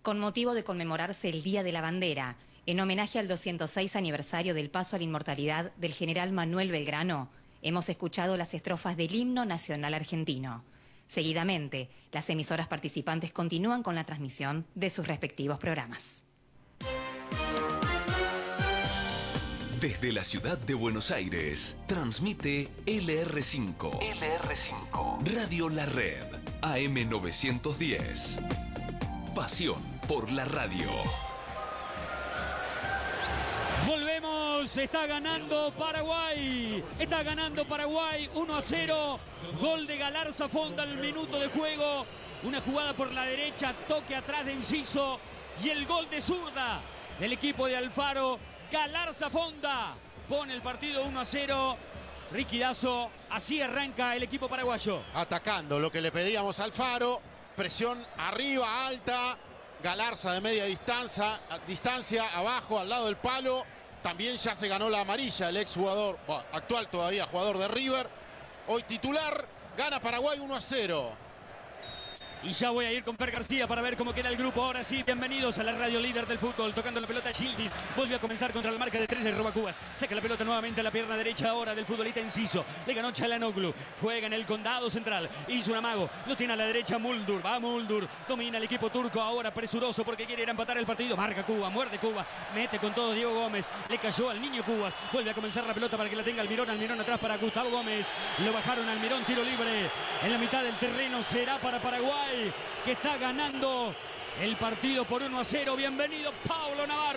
Con motivo de conmemorarse el Día de la Bandera, en homenaje al 206 aniversario del paso a la inmortalidad del general Manuel Belgrano, hemos escuchado las estrofas del himno nacional argentino. Seguidamente, las emisoras participantes continúan con la transmisión de sus respectivos programas. Desde la ciudad de Buenos Aires, transmite LR5. Radio La Red, AM 910. Pasión por la radio. Volvemos, está ganando Paraguay 1-0, gol de Galarza Fonda al minuto de juego, una jugada por la derecha, toque atrás de Enciso y el gol de zurda del equipo de Alfaro. Galarza Fonda pone el partido 1-0. Ricky Dazo, así arranca el equipo paraguayo. Atacando lo que le pedíamos a Alfaro, presión arriba, alta. Galarza de media distancia, abajo, al lado del palo. También ya se ganó la amarilla el exjugador, actual todavía jugador de River. Hoy titular, gana Paraguay 1-0. Y ya voy a ir con Per García para ver cómo queda el grupo. Ahora sí, bienvenidos a la radio líder del fútbol. Tocando la pelota Gildis, volvió a comenzar contra la marca de 3 de Robacubas. Saca la pelota nuevamente a la pierna derecha ahora del futbolista Enciso. Le ganó Çalhanoğlu, juega en el condado central. Hizo un amago, lo tiene a la derecha Muldur. Va Muldur, domina el equipo turco ahora presuroso porque quiere ir a empatar el partido. Marca Cuba, muerde Cuba, mete con todo Diego Gómez. Le cayó al niño Cubas, vuelve a comenzar la pelota para que la tenga Almirón. Almirón atrás para Gustavo Gómez. Lo bajaron Almirón, tiro libre. En la mitad del terreno será para Paraguay, que está ganando el partido por 1-0. Bienvenido Paulo Navarro.